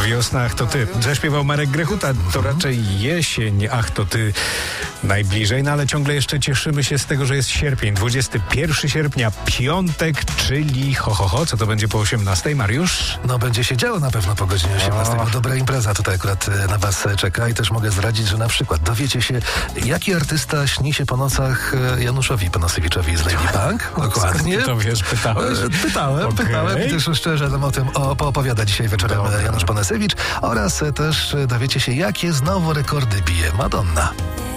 Wiosna, ach to ty. Zaśpiewał Marek Grechuta. To raczej jesień, ach to ty najbliżej. No ale ciągle jeszcze cieszymy się z tego, że jest sierpień. 21 sierpnia, piątek, czyli co to będzie po 18, Mariusz? No będzie się działo na pewno po godzinie 18. No, dobra impreza tutaj akurat na was czeka i też mogę zdradzić, że na przykład dowiecie się, jaki artysta śni się po nocach Januszowi Panasewiczowi z Lady Punk. Dokładnie. To wiesz, pytałeś? Pytałem i też szczerze nam o tym poopowiada dzisiaj wieczorem Janusz Panasewicz oraz też dowiecie się, jakie znowu rekordy bije Madonna.